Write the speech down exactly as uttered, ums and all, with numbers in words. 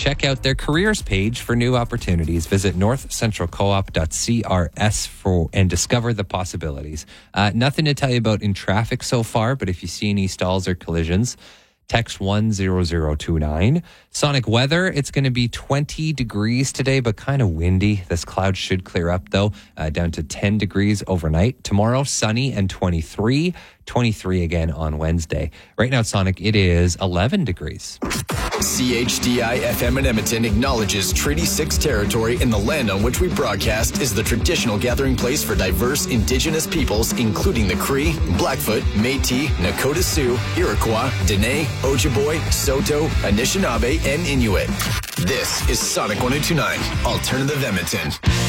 check out their careers page for new opportunities. Visit north central co-op dot c r s for and discover the possibilities. Uh, nothing to tell you about in traffic so far, but if you see any stalls or collisions, text one zero zero two nine. Sonic weather, it's going to be twenty degrees today, but kind of windy. This cloud should clear up, though, uh, down to ten degrees overnight. Tomorrow, sunny and twenty-three. twenty-three again on Wednesday. Right now, Sonic, it is eleven degrees. C H D I F M in Edmonton acknowledges Treaty six territory in the land on which we broadcast is the traditional gathering place for diverse Indigenous peoples, including the Cree, Blackfoot, Métis, Nakota Sioux, Iroquois, Dene, Ojibwe, Saulteaux, Anishinaabe, and Inuit. This is Sonic one oh two point nine, Alternative Edmonton.